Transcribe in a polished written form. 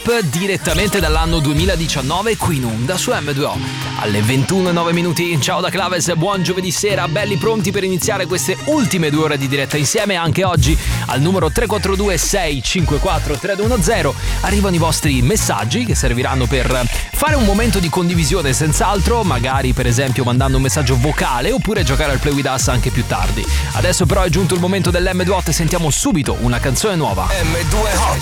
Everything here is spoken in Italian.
direttamente dall'anno 2019 qui in onda su M2O alle 21:09. Ciao da Claves, buon giovedì sera, belli pronti per iniziare queste ultime 2 ore di diretta insieme. Anche oggi al numero 342 654 3210 arrivano i vostri messaggi che serviranno per fare un momento di condivisione senz'altro, magari per esempio mandando un messaggio vocale oppure giocare al Play With Us anche più tardi. Adesso però è giunto il momento dell'M2O e sentiamo subito una canzone nuova. M2O